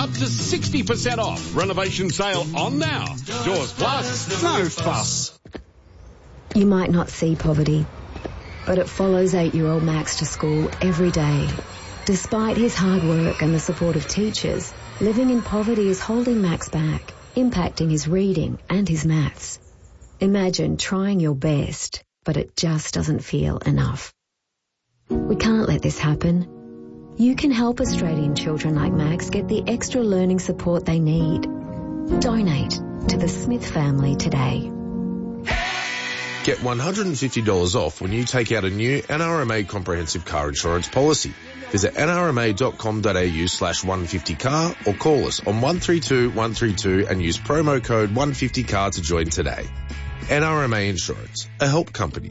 up to 60% off. Renovation sale on now. Doors Plus. No fuss. You might not see poverty, but it follows 8-year-old Max to school every day. Despite his hard work and the support of teachers, living in poverty is holding Max back, impacting his reading and his maths. Imagine trying your best, but it just doesn't feel enough. We can't let this happen. You can help Australian children like Max get the extra learning support they need. Donate to the Smith family today. Get $150 off when you take out a new NRMA comprehensive car insurance policy. Visit nrma.com.au/150car or call us on 132 132 and use promo code 150car to join today. NRMA Insurance, a help company.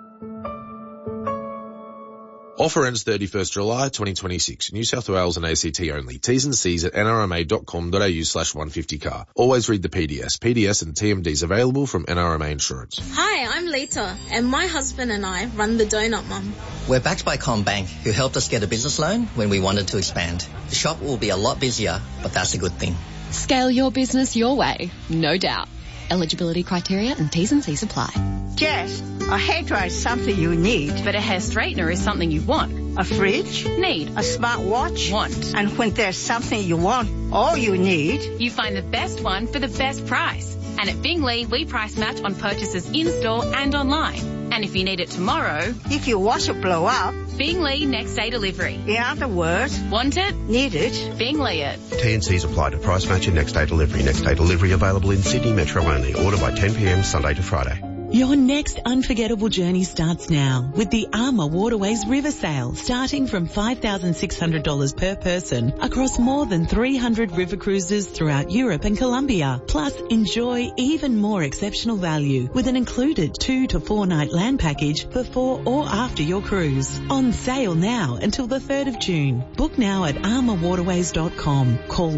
Offer ends 31st July 2026. New South Wales and ACT only. T's and C's at nrma.com.au/150car. Always read the PDS. PDS and TMDs available from NRMA Insurance. Hi, I'm Lita, and my husband and I run the Donut Mum. We're backed by CommBank, who helped us get a business loan when we wanted to expand. The shop will be a lot busier, but that's a good thing. Scale your business your way, no doubt. Eligibility criteria and T's and C's apply. Jess, a hairdryer is something you need. But a hair straightener is something you want. A fridge? Need. A smartwatch? Want. And when there's something you want, all you need... You find the best one for the best price. And at Bingley, we price match on purchases in-store and online. And if you need it tomorrow... If your washer blow up... Bingley next day delivery. In other words... Want it? Need it? Bingley it. T&Cs apply to price match and next day delivery. Next day delivery available in Sydney Metro only. Order by 10 p.m. Sunday to Friday. Your next unforgettable journey starts now with the Armour Waterways River Sail, starting from $5,600 per person across more than 300 river cruises throughout Europe and Colombia. Plus, enjoy even more exceptional value with an included 2 to 4 night land package before or after your cruise. On sale now until the 3rd of June. Book now at armourwaterways.com. Call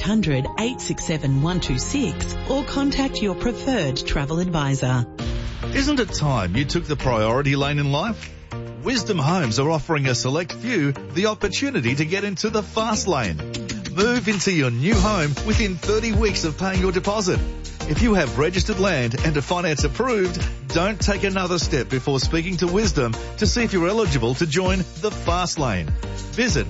1-800-867-126 or contact your preferred travel advisor. Isn't it time you took the priority lane in life? Wisdom Homes are offering a select few the opportunity to get into the fast lane. Move into your new home within 30 weeks of paying your deposit. If you have registered land and a finance approved, don't take another step before speaking to Wisdom to see if you're eligible to join the fast lane. Visit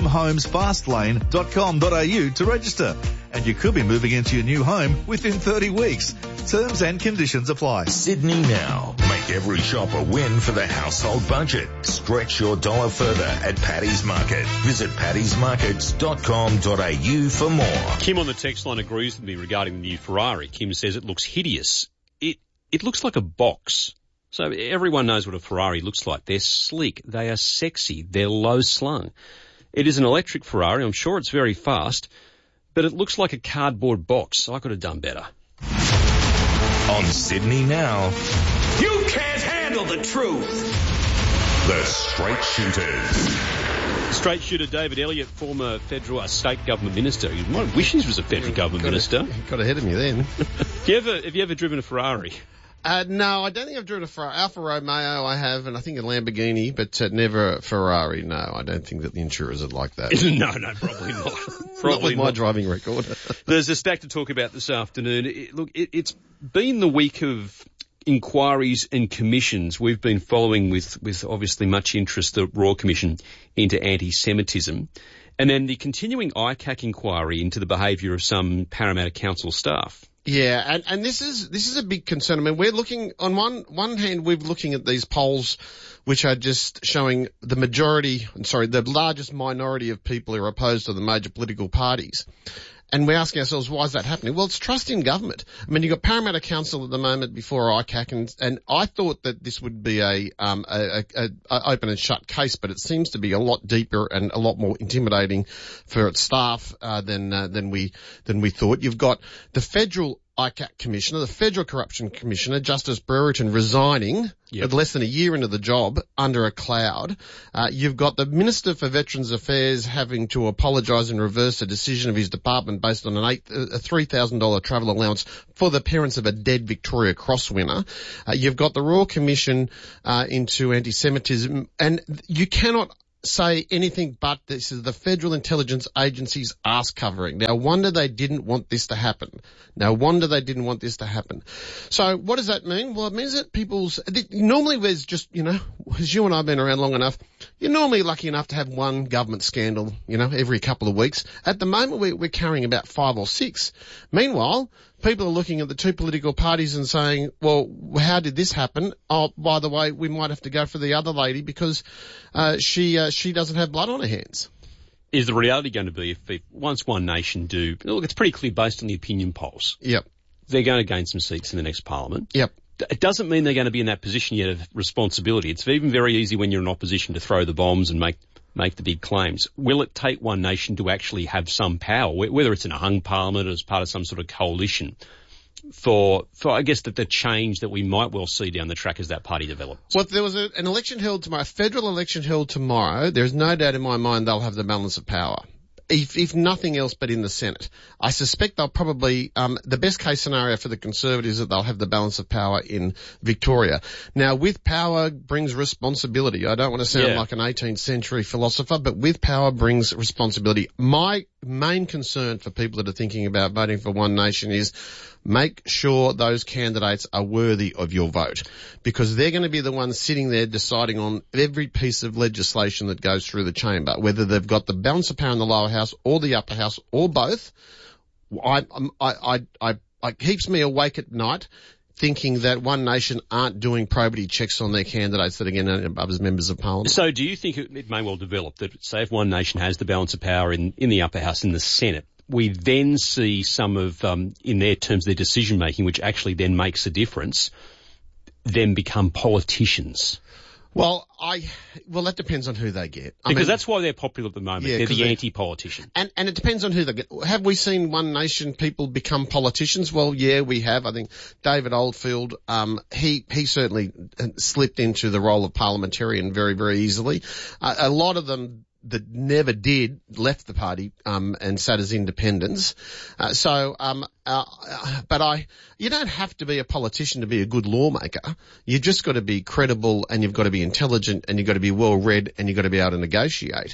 wisdomhomesfastlane.com.au to register, and you could be moving into your new home within 30 weeks. Terms and conditions apply. Sydney Now. Make every shopper win for the household budget. Stretch your dollar further at Paddy's Market. Visit paddysmarket.com.au for more. Kim on the text line agrees with me regarding the new Ferrari. Kim says it looks hideous. It looks like a box. So everyone knows what a Ferrari looks like. They're sleek. They are sexy. They're low slung. It is an electric Ferrari. I'm sure it's very fast, but it looks like a cardboard box. I could have done better. On Sydney Now. You can't handle the truth. The Straight Shooters. Straight shooter David Elliott, former federal state government minister. You might wish he was a federal government minister. Got ahead of me then. Have you ever driven a Ferrari? No, I don't think I've driven a Ferrari. Alfa Romeo I have, and I think a Lamborghini, but never a Ferrari. No, I don't think that the insurers would like that. No, probably not. Not with my driving record. There's a stack to talk about this afternoon. It's been the week of inquiries and commissions. We've been following with obviously much interest the Royal Commission into anti-Semitism, and then the continuing ICAC inquiry into the behaviour of some Parramatta Council staff. Yeah, and this is a big concern. I mean, we're looking on one hand, we're looking at these polls which are just showing the largest minority of people who are opposed to the major political parties. And we're asking ourselves, why is that happening? Well, it's trust in government. I mean, you've got Parramatta Council at the moment before ICAC, and I thought that this would be a open and shut case, but it seems to be a lot deeper and a lot more intimidating for its staff than we thought. You've got the federal ICAC Commissioner, the Federal Corruption Commissioner, Justice Brereton, resigning at less than a year into the job under a cloud. You've got the Minister for Veterans Affairs having to apologise and reverse a decision of his department based on a $3,000 travel allowance for the parents of a dead Victoria Cross winner. You've got the Royal Commission into anti-Semitism, and you cannot say anything but this is the Federal Intelligence Agency's arse covering. No wonder they didn't want this to happen. So what does that mean? Well, it means that normally there's just, as you and I have been around long enough, you're normally lucky enough to have one government scandal, every couple of weeks. At the moment, we're carrying about 5 or 6. Meanwhile, people are looking at the two political parties and saying, well, how did this happen? Oh, by the way, we might have to go for the other lady because she doesn't have blood on her hands. Is the reality going to be if once One Nation do, look, it's pretty clear based on the opinion polls. Yep. They're going to gain some seats in the next parliament. Yep. It doesn't mean they're going to be in that position yet of responsibility. It's even very easy when you're in opposition to throw the bombs and make the big claims. Will it take One Nation to actually have some power, whether it's in a hung parliament or as part of some sort of coalition, for I guess the change that we might well see down the track as that party develops? Well, there was an election held tomorrow, a federal election held tomorrow. There's no doubt in my mind they'll have the balance of power. If nothing else but in the Senate. I suspect they'll probably, the best case scenario for the Conservatives is that they'll have the balance of power in Victoria. Now, with power brings responsibility. I don't want to sound like an 18th century philosopher, but with power brings responsibility. My main concern for people that are thinking about voting for One Nation is make sure those candidates are worthy of your vote, because they're going to be the ones sitting there deciding on every piece of legislation that goes through the chamber, whether they've got the balance of power in the lower house or the upper house or both. It keeps me awake at night thinking that One Nation aren't doing probity checks on their candidates that are getting above as members of parliament. So do you think it may well develop that, say, if One Nation has the balance of power in the upper house, in the Senate, we then see some of, in their terms, their decision-making, which actually then makes a difference, then become politicians? Well, that depends on who they get. Because that's why they're popular at the moment. They're the anti-politician. And it depends on who they get. Have we seen One Nation people become politicians? Well, yeah, we have. I think David Oldfield, he certainly slipped into the role of parliamentarian very, very easily. A lot of them that never did left the party and sat as independents. You don't have to be a politician to be a good lawmaker. You just got to be credible, and you've got to be intelligent, and you've got to be well read, and you've got to be able to negotiate.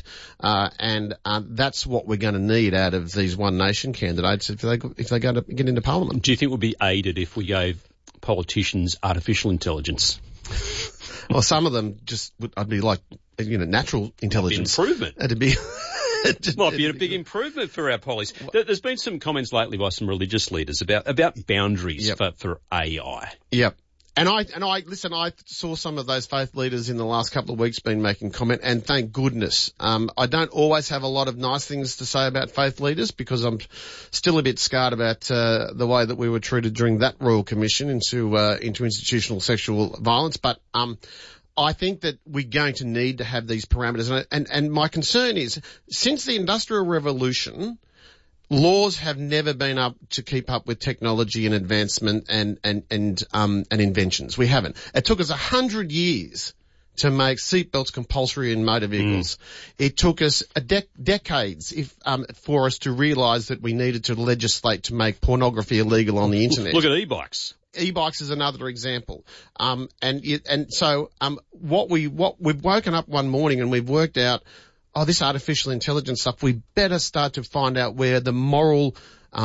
That's what we're going to need out of these One Nation candidates if they go to get into parliament. Do you think we'll be aided if we gave politicians artificial intelligence? Well, some of them I'd be like, natural intelligence. Improvement. It'd be might be a big improvement for our police. There's been some comments lately by some religious leaders about boundaries for AI. Yep. And I saw some of those faith leaders in the last couple of weeks been making comment, and thank goodness. I don't always have a lot of nice things to say about faith leaders because I'm still a bit scarred about the way that we were treated during that Royal Commission into institutional sexual violence. But I think that we're going to need to have these parameters, and my concern is, since the Industrial Revolution, laws have never been up to keep up with technology and advancement and inventions. We haven't. It took us 100 years to make seatbelts compulsory in motor vehicles. It took us decades for us to realise that we needed to legislate to make pornography illegal on the internet. Look at e-bikes. E-bikes is another example. So we've woken up one morning and we've worked out, this artificial intelligence stuff, we better start to find out where the moral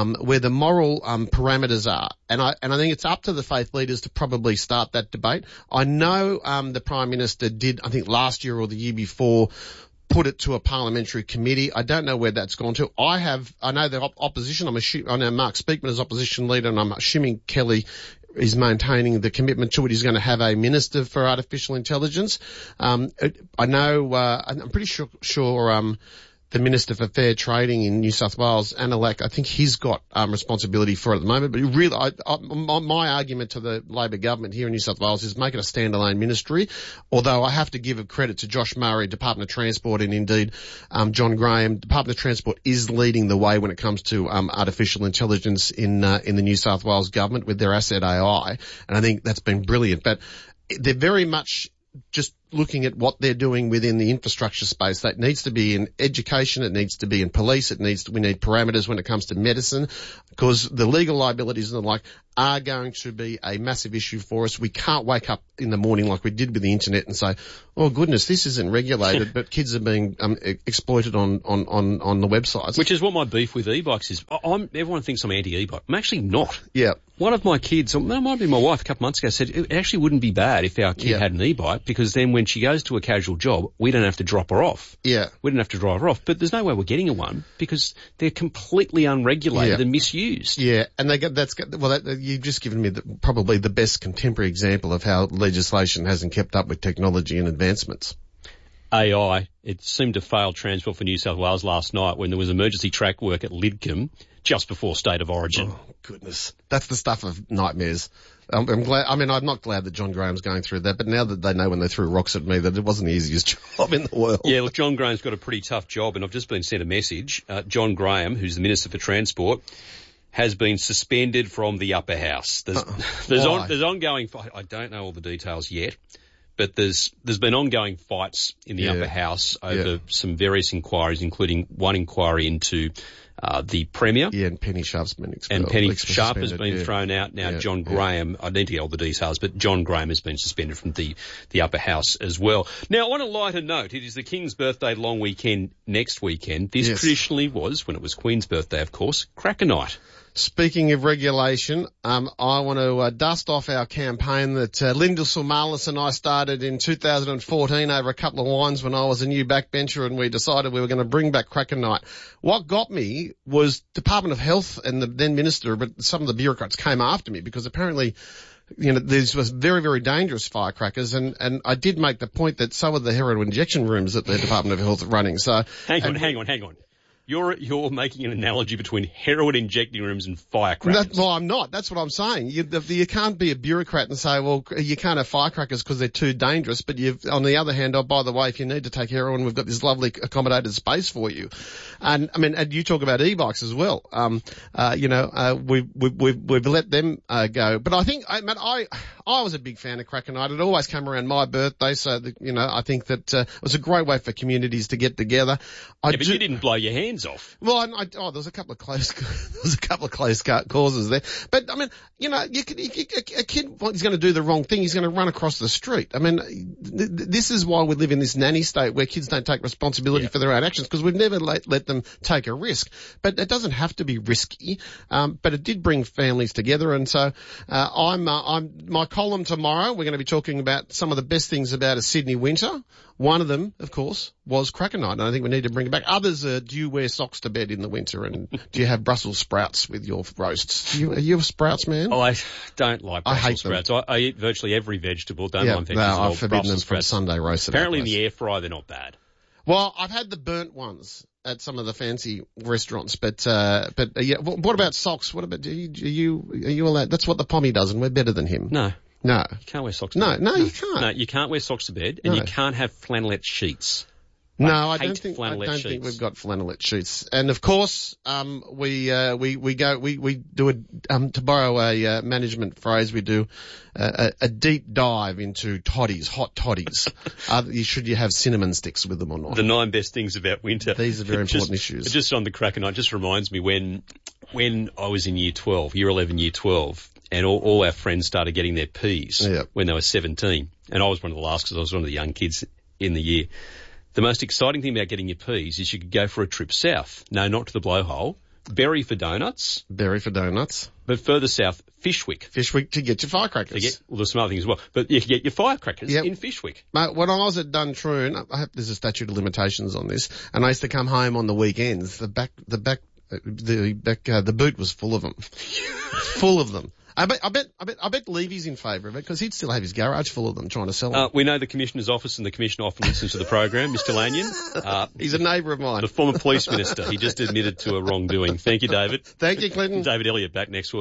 parameters are. And I think it's up to the faith leaders to probably start that debate. I know, the Prime Minister did, I think last year or the year before, put it to a parliamentary committee. I don't know where that's gone to. I know the opposition. I know Mark Speakman is opposition leader, and I'm assuming Kelly is maintaining the commitment to it. He's going to have a minister for artificial intelligence. I know, I'm pretty sure the Minister for Fair Trading in New South Wales, Anilak, I think he's got responsibility for it at the moment. But really, my argument to the Labor government here in New South Wales is make it a standalone ministry. Although I have to give credit to Josh Murray, Department of Transport, and indeed John Graham. Department of Transport is leading the way when it comes to artificial intelligence in the New South Wales government with their Asset AI, and I think that's been brilliant. But they're very much just looking at what they're doing within the infrastructure space. That needs to be in education, it needs to be in police, we need parameters when it comes to medicine, because the legal liabilities and the like are going to be a massive issue for us. We can't wake up in the morning like we did with the internet and say, oh goodness, this isn't regulated, but kids are being exploited on the websites. Which is what my beef with e-bikes is. Everyone thinks I'm anti-e-bike. I'm actually not. Yeah. One of my kids, it might be my wife a couple months ago, said it actually wouldn't be bad if our kid had an e-bike, because then when she goes to a casual job, we don't have to drop her off. Yeah. We don't have to drive her off. But there's no way we're getting her one because they're completely unregulated and misused. Yeah, and you've just given me probably the best contemporary example of how legislation hasn't kept up with technology and advancements. AI, it seemed to fail Transport for New South Wales last night when there was emergency track work at Lidcombe just before State of Origin. Oh, goodness. That's the stuff of nightmares. I'm not glad that John Graham's going through that, but now that they know when they threw rocks at me that it wasn't the easiest job in the world. Yeah, look, John Graham's got a pretty tough job, and I've just been sent a message. John Graham, who's the Minister for Transport, has been suspended from the upper house. There's ongoing, I don't know all the details yet, but there's been ongoing fights in the upper house over some various inquiries, including one inquiry into the Premier. Yeah, and Penny Sharp's been expelled. And Penny Sharp has been thrown out. Now John Graham, I need to get all the details, but John Graham has been suspended from the upper house as well. Now, on a lighter note, it is the King's birthday long weekend next weekend. This traditionally was, when it was Queen's birthday, of course, Cracker Night. Speaking of regulation, I want to dust off our campaign that Linda Somalis and I started in 2014 over a couple of wines when I was a new backbencher, and we decided we were going to bring back Cracker Night. What got me was Department of Health and the then Minister, but some of the bureaucrats came after me because apparently these was very, very dangerous firecrackers, and I did make the point that some of the heroin injection rooms that the Department of Health are running. So hang on. You're making an analogy between heroin injecting rooms and firecrackers. Well, I'm not. That's what I'm saying. You can't be a bureaucrat and say, well, you can't have firecrackers because they're too dangerous. But on the other hand, by the way, if you need to take heroin, we've got this lovely accommodated space for you. And you talk about e-bikes as well. We've let them go. But I think, I was a big fan of Cracker Night. It always came around my birthday, so I think that it was a great way for communities to get together. But you didn't blow your hands off. Well, there was a couple of close causes there. But a kid is going to do the wrong thing. He's going to run across the street. This is why we live in this nanny state where kids don't take responsibility for their own actions, because we've never let them take a risk. But it doesn't have to be risky. But it did bring families together, and so my column tomorrow, we're going to be talking about some of the best things about a Sydney winter. One of them, of course, was Cracker Night, and I think we need to bring it back. Others are, do you wear socks to bed in the winter, and do you have Brussels sprouts with your roasts? Are you a sprouts man? I don't like Brussels sprouts. I eat virtually every vegetable. Don't mind veggies at all. I've forbidden them from Sunday roast. Apparently in the air fryer they're not bad. Well, I've had the burnt ones at some of the fancy restaurants, but what about socks? What about, are you allowed? That's what the Pommy does, and we're better than him. No. You can't wear socks to bed. No, you can't. No, you can't wear socks to bed, and you can't have flannelette sheets. No, I don't think we've got flannelette sheets. And of course, we do to borrow a management phrase, we do a deep dive into toddies, hot toddies. Should you have cinnamon sticks with them or not? The 9 best things about winter. These are very important issues. Just on the Cracker Night, just reminds me when I was in year 11, year 12, and all our friends started getting their Ps when they were 17. And I was one of the last because I was one of the young kids in the year. The most exciting thing about getting your Ps is you could go for a trip south. No, not to the blowhole. Berry for donuts. But further south, Fyshwick. Fyshwick to get your firecrackers. There's some other things as well. But you can get your firecrackers in Fyshwick. Mate, when I was at Duntroon, I hope there's a statute of limitations on this, and I used to come home on the weekends. The boot was full of them. Full of them. I bet Levy's in favour of it because he'd still have his garage full of them trying to sell them. We know the Commissioner's office, and the Commissioner often listens to the program, Mr. Lanyon. He's a neighbour of mine. The former police minister. He just admitted to a wrongdoing. Thank you, David. Thank you, Clinton. David Elliott back next week.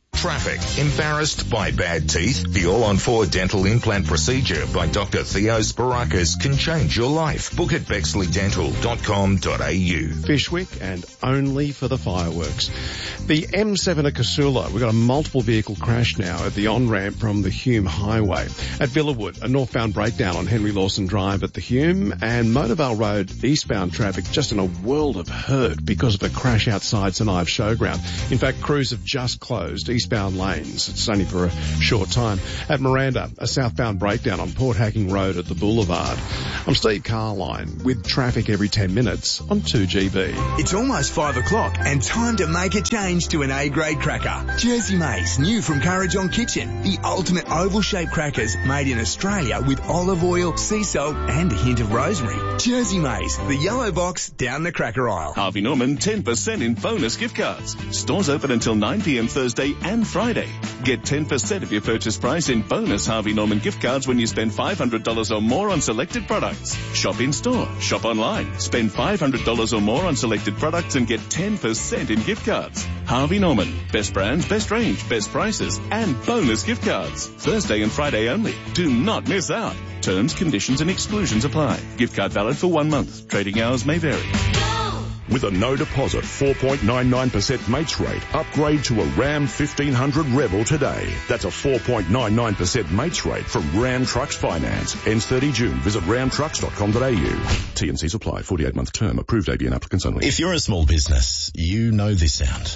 Traffic. Embarrassed by bad teeth? The all-on-4 dental implant procedure by Dr. Theo Sparakis can change your life. Book at bexleydental.com.au. Fishwick and only for the fireworks. The M7 at Casula, we've got a multiple vehicle crash now at the on-ramp from the Hume Highway. At Villawood, a northbound breakdown on Henry Lawson Drive at the Hume, and Motorvale Road eastbound traffic just in a world of hurt because of a crash outside St Ives Showground. In fact, crews have just closed eastbound lanes. It's only for a short time. At Miranda, a southbound breakdown on Port Hacking Road at the Boulevard. I'm Steve Carline with traffic every 10 minutes on 2GB. It's almost 5 o'clock and time to make a change to an A-grade cracker. Jersey Mace, new from Courage on Kitchen. The ultimate oval-shaped crackers made in Australia with olive oil, sea salt and a hint of rosemary. Jersey Mace, the yellow box down the cracker aisle. Harvey Norman 10% in bonus gift cards. Stores open until 9 p.m. Thursday and Friday. Get 10% of your purchase price in bonus Harvey Norman gift cards when you spend $500 or more on selected products. Shop in store, shop online. Spend $500 or more on selected products and get 10% in gift cards. Harvey Norman. Best brands, best range, best prices, and bonus gift cards. Thursday and Friday only. Do not miss out. Terms, conditions and exclusions apply. Gift card valid for 1 month. Trading hours may vary. With a no deposit 4.99% mates rate, upgrade to a Ram 1500 Rebel today. That's a 4.99% mates rate from Ram Trucks Finance. Ends 30 June. Visit ramtrucks.com.au. T&Cs apply. 48-month term. Approved ABN applicants only. If you're a small business, you know this sound.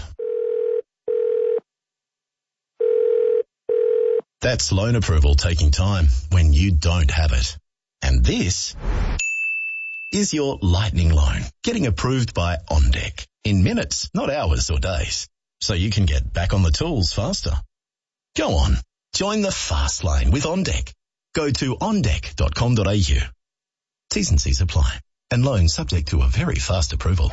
That's loan approval taking time when you don't have it. And this is your lightning loan getting approved by OnDeck in minutes, not hours or days, so you can get back on the tools faster. Go on, join the fast lane with OnDeck. Go to ondeck.com.au. T's and C's apply, and loan subject to a very fast approval.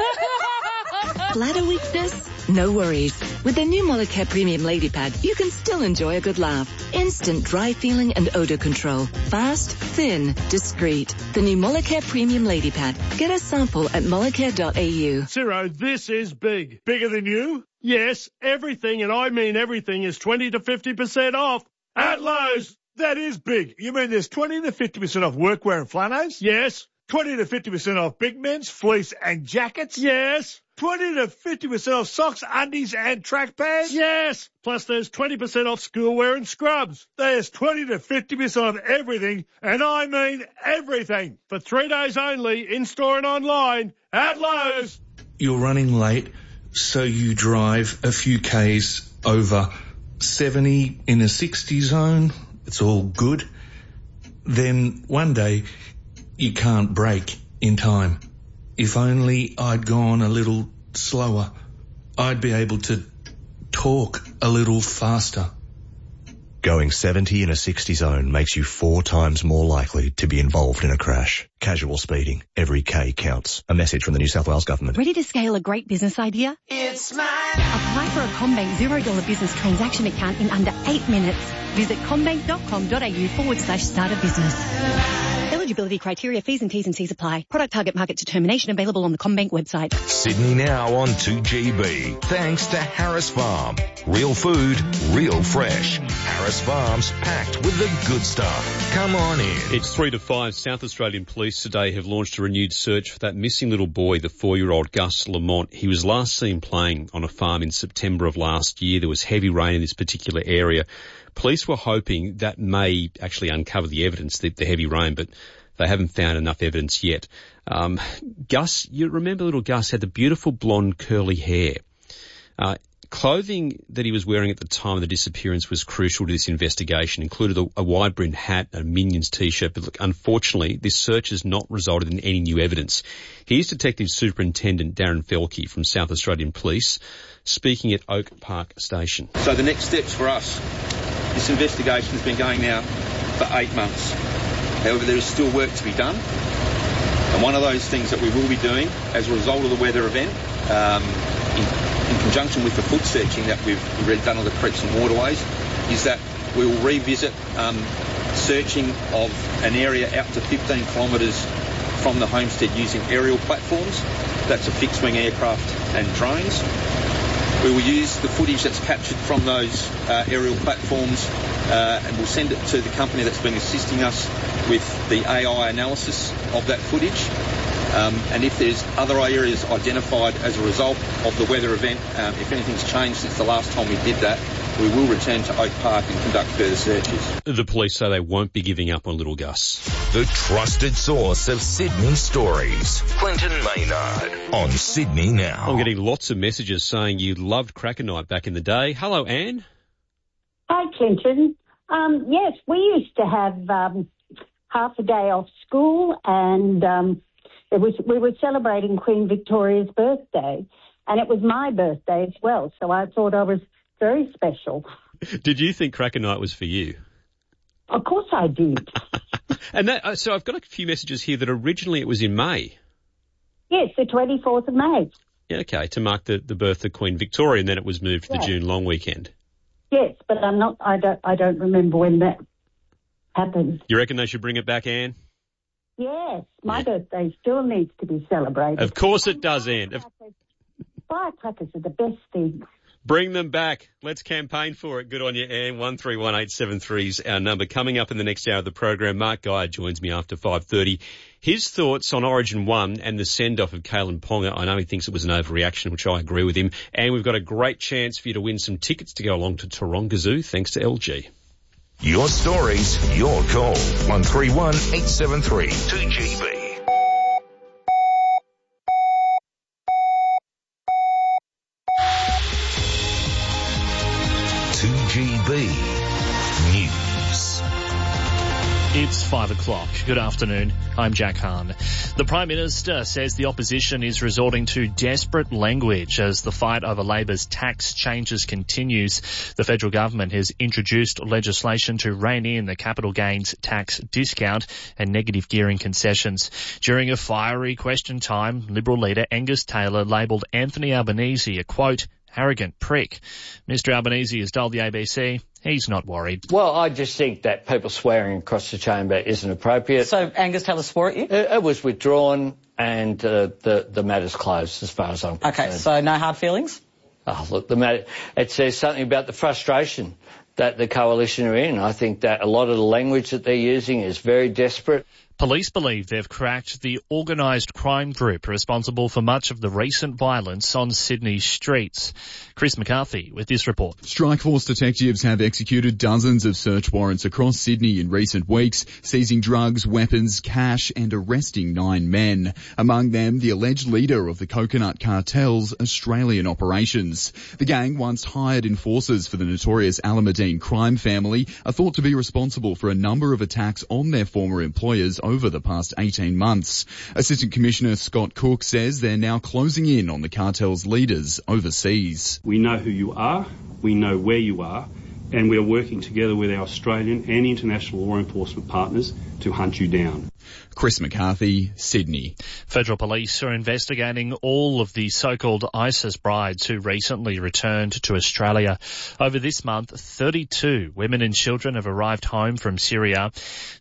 Bladder weakness? No worries. With the new Molicare Premium Lady Pad, you can still enjoy a good laugh. Instant dry feeling and odor control. Fast, thin, discreet. The new Molicare Premium Lady Pad. Get a sample at molicare.au. Ciro, this is big. Bigger than you? Yes, everything, and I mean everything, is 20 to 50% off at Lowe's. That is big. You mean there's 20 to 50% off workwear and flannels? Yes. 20 to 50% off big men's fleece and jackets? Yes. 20 to 50% off socks, undies and track pants? Yes. Plus there's 20% off schoolwear and scrubs. There's 20 to 50% off everything, and I mean everything. For 3 days only, in-store and online, at Lowe's. You're running late, so you drive a few Ks over 70 in a 60 zone. It's all good. Then one day, you can't brake in time. If only I'd gone a little slower, I'd be able to talk a little faster. Going 70 in a 60 zone makes you 4 times more likely to be involved in a crash. Casual speeding. Every K counts. A message from the New South Wales Government. Ready to scale a great business idea? It's mine. Apply for a CommBank $0 business transaction account in under 8 minutes. Visit commbank.com.au/start a business. Eligibility criteria, fees and T's and C's apply. Product target market determination available on the CommBank website. Sydney Now on 2GB. Thanks to Harris Farm. Real food, real fresh. Harris Farms, packed with the good stuff. Come on in. It's 3 to 5. South Australian Police today have launched a renewed search for that missing little boy, the 4-year-old Gus Lamont. He was last seen playing on a farm in September of last year. There was heavy rain in this particular area. Police were hoping that may actually uncover the evidence, the heavy rain, but they haven't found enough evidence yet. Gus, you remember little Gus had the beautiful blonde curly hair. Clothing that he was wearing at the time of the disappearance was crucial to this investigation, included a wide-brimmed hat and a Minions T-shirt. But look, unfortunately, this search has not resulted in any new evidence. Here's Detective Superintendent Darren Felke from South Australian Police speaking at Oak Park Station. So the next steps for us, this investigation has been going now for 8 months. However, there is still work to be done. And one of those things that we will be doing as a result of the weather event, in conjunction with the foot searching that we've already done on the creeks and waterways, is that we will revisit searching of an area out to 15 kilometres from the homestead using aerial platforms. That's a fixed-wing aircraft and drones. We will use the footage that's captured from those aerial platforms and we'll send it to the company that's been assisting us with the AI analysis of that footage. And if there's other areas identified as a result of the weather event, if anything's changed since the last time we did that, we will return to Oak Park and conduct further searches. The police say they won't be giving up on little Gus. The trusted source of Sydney stories. Clinton Maynard on Sydney Now. I'm getting lots of messages saying you loved Cracker Night back in the day. Hello, Anne. Hi, Clinton. Yes, we used to have half a day off school and we were celebrating Queen Victoria's birthday, and it was my birthday as well, so I thought I was very special. Did you think Cracker Night was for you? Of course I did. And that, so I've got a few messages here that originally it was in May. Yes, the 24th of May. Yeah, okay, to mark the birth of Queen Victoria, and then it was moved to the June long weekend. Yes, but I don't remember when that happened. You reckon they should bring it back, Anne? Yes, my birthday still needs to be celebrated. Of course it does, Anne. Firecrackers are the best thing. Bring them back. Let's campaign for it. Good on you, Anne. 131873 is our number. Coming up in the next hour of the program, Mark Guy joins me after 5:30. His thoughts on Origin 1 and the send-off of Kalen Ponga. I know he thinks it was an overreaction, which I agree with him. And we've got a great chance for you to win some tickets to go along to Taronga Zoo, thanks to LG. Your stories, your call. 131873 2GB. 2GB News. It's 5 o'clock. Good afternoon. I'm Jack Hahn. The Prime Minister says the opposition is resorting to desperate language as the fight over Labor's tax changes continues. The federal government has introduced legislation to rein in the capital gains tax discount and negative gearing concessions. During a fiery question time, Liberal leader Angus Taylor labelled Anthony Albanese a, quote, arrogant prick. Mr Albanese has told the ABC he's not worried. Well, I just think that people swearing across the chamber isn't appropriate. So Angus Taylor swore at you? It was withdrawn and the matter's closed as far as I'm concerned. Okay, so no hard feelings? Oh, look, the matter, it says something about the frustration that the coalition are in. I think that a lot of the language that they're using is very desperate. Police believe they've cracked the organised crime group responsible for much of the recent violence on Sydney's streets. Chris McCarthy with this report. Strikeforce detectives have executed dozens of search warrants across Sydney in recent weeks, seizing drugs, weapons, cash and arresting 9 men. Among them, the alleged leader of the Coconut Cartel's Australian operations. The gang once hired enforcers for the notorious Alameddine crime family, are thought to be responsible for a number of attacks on their former employers over the past 18 months. Assistant Commissioner Scott Cook says they're now closing in on the cartel's leaders overseas. We know who you are, we know where you are, and we are working together with our Australian and international law enforcement partners to hunt you down. Chris McCarthy, Sydney. Federal police are investigating all of the so-called ISIS brides who recently returned to Australia. Over this month, 32 women and children have arrived home from Syria.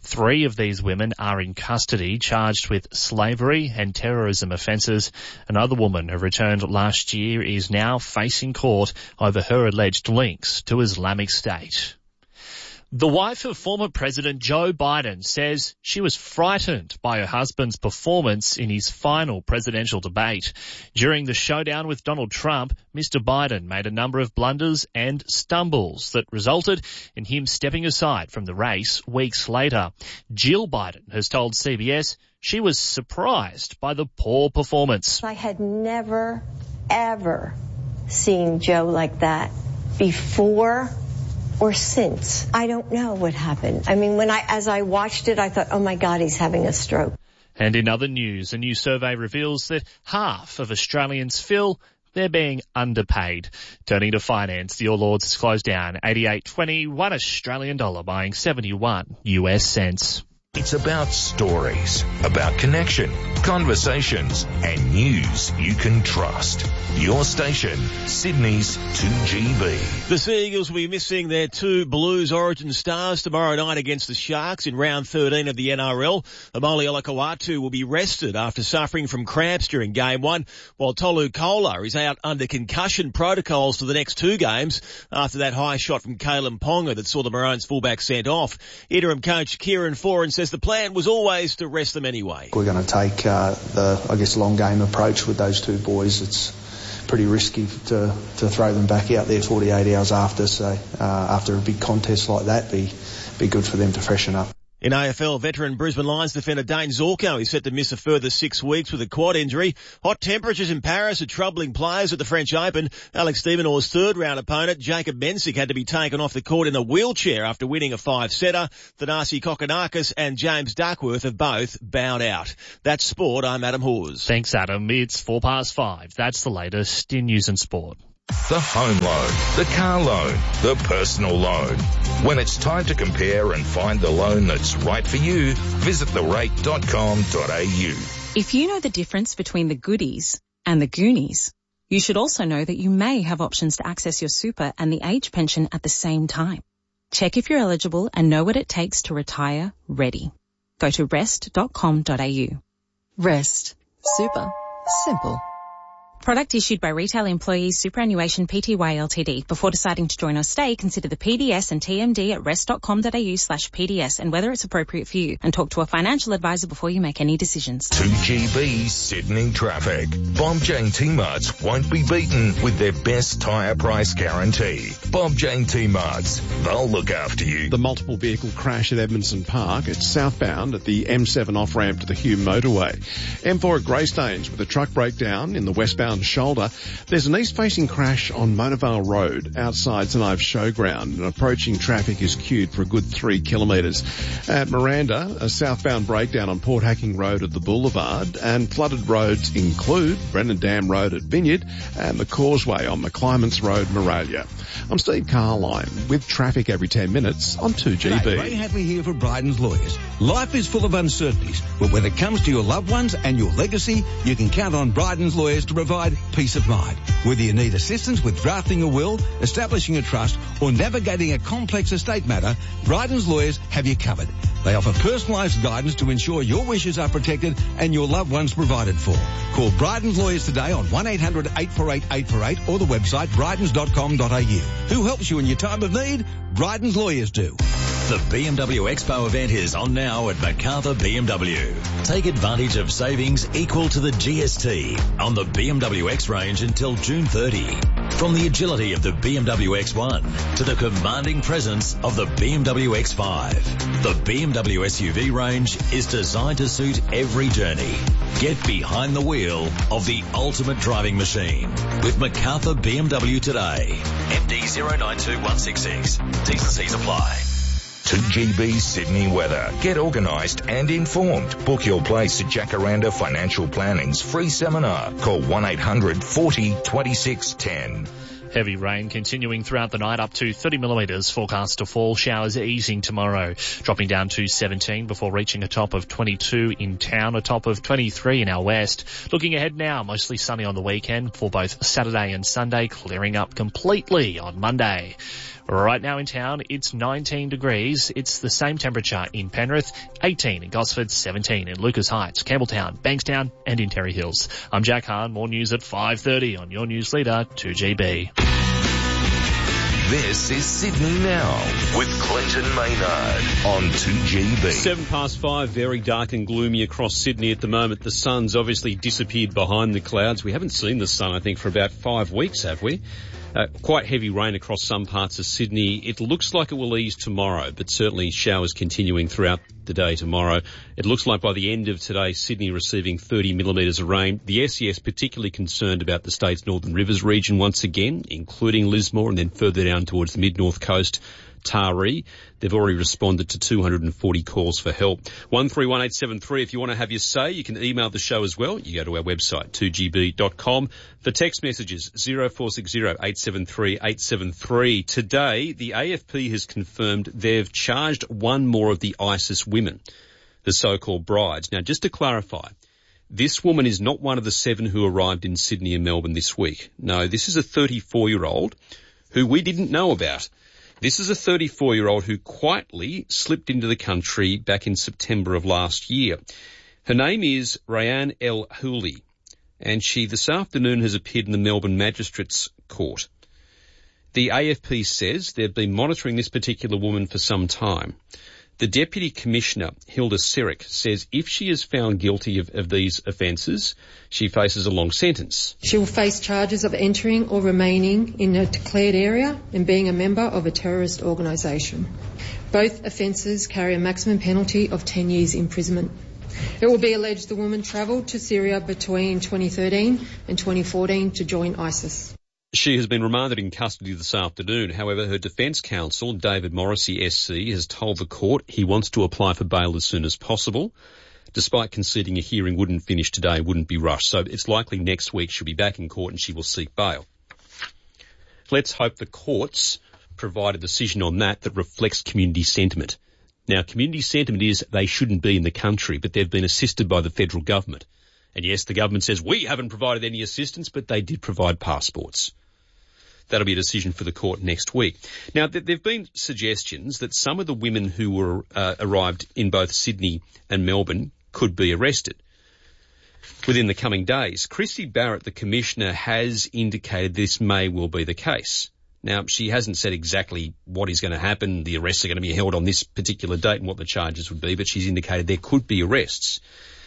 3 of these women are in custody, charged with slavery and terrorism offences. Another woman who returned last year is now facing court over her alleged links to Islamic State. The wife of former President Joe Biden says she was frightened by her husband's performance in his final presidential debate. During the showdown with Donald Trump, Mr. Biden made a number of blunders and stumbles that resulted in him stepping aside from the race weeks later. Jill Biden has told CBS she was surprised by the poor performance. I had never, ever seen Joe like that before or since. I don't know what happened. I mean, as I watched it, I thought, oh my God, he's having a stroke. And in other news, a new survey reveals that half of Australians feel they're being underpaid. Turning to finance, the All Ords has closed down 88.20, 1 Australian dollar buying 71 US cents. It's about stories, about connection, conversations, and news you can trust. Your station, Sydney's 2GB. The Sea Eagles will be missing their two Blues Origin stars tomorrow night against the Sharks in round 13 of the NRL. Amoli Olakau'atu will be rested after suffering from cramps during Game 1, while Tolu Kola is out under concussion protocols for the next two games after that high shot from Kalen Ponga that saw the Maroons fullback sent off. Interim coach Kieran Foran says the plan was always to rest them anyway. We're going to take the long game approach with those two boys. It's pretty risky to throw them back out there 48 hours after. So after a big contest like that, be good for them to freshen up. In AFL, veteran Brisbane Lions defender Dane Zorko is set to miss a further 6 weeks with a quad injury. Hot temperatures in Paris are troubling players at the French Open. Alex Stevenor's third-round opponent, Jacob Mensik, had to be taken off the court in a wheelchair after winning a 5-setter. Thanasi Kokkinakis and James Duckworth have both bowed out. That's sport. I'm Adam Hawes. Thanks, Adam. It's 5:04. That's the latest in news and sport. The home loan, the car loan, the personal loan. When it's time to compare and find the loan that's right for you, visit therate.com.au. If you know the difference between the goodies and the Goonies, you should also know that you may have options to access your super and the age pension at the same time. Check if you're eligible and know what it takes to retire ready. Go to rest.com.au. Rest. Super. Simple. Product issued by Retail Employees Superannuation Pty Ltd. Before deciding to join or stay, consider the PDS and TMD at rest.com.au/PDS and whether it's appropriate for you, and talk to a financial advisor before you make any decisions. 2GB Sydney traffic. Bob Jane T-Marts won't be beaten with their best tyre price guarantee. Bob Jane T-Marts, they'll look after you. The multiple vehicle crash at Edmondson Park. It's southbound at the M7 off-ramp to the Hume motorway. M4 at Greystanes with a truck breakdown in the westbound shoulder. There's an east-facing crash on Monavale Road outside St Ives Showground, and approaching traffic is queued for a good 3 kilometres. At Miranda, a southbound breakdown on Port Hacking Road at the Boulevard, and flooded roads include Brennan Dam Road at Vineyard and the Causeway on McClymonds Road, Moralia. I'm Steve Carline with traffic every 10 minutes on 2GB. Hey, Ray Hadley here for Bryden's Lawyers. Life is full of uncertainties, but when it comes to your loved ones and your legacy, you can count on Bryden's Lawyers to provide peace of mind. Whether you need assistance with drafting a will, establishing a trust, or navigating a complex estate matter, Bryden's Lawyers have you covered. They offer personalised guidance to ensure your wishes are protected and your loved ones provided for. Call Bryden's Lawyers today on 1-800-848-848 or the website brydens.com.au. Who helps you in your time of need? Bryden's Lawyers do. The BMW Expo event is on now at Macarthur BMW. Take advantage of savings equal to the GST on the BMW X range until June 30. From the agility of the BMW X1 to the commanding presence of the BMW X5, the BMW SUV range is designed to suit every journey. Get behind the wheel of the ultimate driving machine with Macarthur BMW today. MD 092166. T's and C's apply. 2GB Sydney weather. Get organised and informed. Book your place at Jacaranda Financial Planning's free seminar. Call 1-800-40-26-10. Heavy rain continuing throughout the night, up to 30 millimetres forecast to fall. Showers easing tomorrow, dropping down to 17 before reaching a top of 22 in town, a top of 23 in our west. Looking ahead now, mostly sunny on the weekend for both Saturday and Sunday, clearing up completely on Monday. Right now in town, it's 19 degrees. It's the same temperature in Penrith, 18 in Gosford, 17 in Lucas Heights, Campbelltown, Bankstown and in Terry Hills. I'm Jack Hahn. More news at 5:30 on your news leader, 2GB. This is Sydney Now with Clinton Maynard on 2GB. 5:07, very dark and gloomy across Sydney at the moment. The sun's obviously disappeared behind the clouds. We haven't seen the sun, I think, for about 5 weeks, have we? Quite heavy rain across some parts of Sydney. It looks like it will ease tomorrow, but certainly showers continuing throughout the day tomorrow. It looks like by the end of today, Sydney receiving 30 millimetres of rain. The SES particularly concerned about the state's Northern Rivers region once again, including Lismore and then further down towards the mid-north coast. Taree. They've already responded to 240 calls for help. 131873. If you want to have your say, you can email the show as well. You go to our website, 2gb.com. For text messages, 0460 873 873. Today, the AFP has confirmed they've charged one more of the ISIS women, the so-called brides. Now, just to clarify, This woman is not one of the 7 who arrived in Sydney and Melbourne this week. No, this is a 34-year-old who we didn't know about. This is a 34-year-old who quietly slipped into the country back in September of last year. Her name is Rayan El Houli, and she this afternoon has appeared in the Melbourne Magistrates Court. The AFP says they've been monitoring this particular woman for some time. The Deputy Commissioner, Hilda Siric, says if she is found guilty of these offences, she faces a long sentence. She will face charges of entering or remaining in a declared area and being a member of a terrorist organisation. Both offences carry a maximum penalty of 10 years imprisonment. It will be alleged the woman travelled to Syria between 2013 and 2014 to join ISIS. She has been remanded in custody this afternoon. However, her defence counsel, David Morrissey SC, has told the court he wants to apply for bail as soon as possible, despite conceding a hearing wouldn't finish today, wouldn't be rushed. So it's likely next week she'll be back in court and she will seek bail. Let's hope the courts provide a decision on that reflects community sentiment. Now, community sentiment is they shouldn't be in the country, but they've been assisted by the federal government. And yes, the government says we haven't provided any assistance, but they did provide passports. That'll be a decision for the court next week. Now, there have been suggestions that some of the women who were arrived in both Sydney and Melbourne could be arrested within the coming days. Christy Barrett, the Commissioner, has indicated this may well be the case. Now, she hasn't said exactly what is going to happen. The arrests are going to be held on this particular date and what the charges would be, but she's indicated there could be arrests.